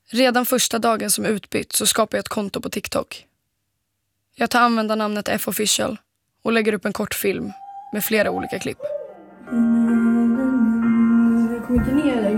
Redan första dagen som utbytt så skapar jag ett konto på TikTok. Jag tar användarnamnet F-official och lägger upp en kortfilm med flera olika klipp. Jag kommer inte ner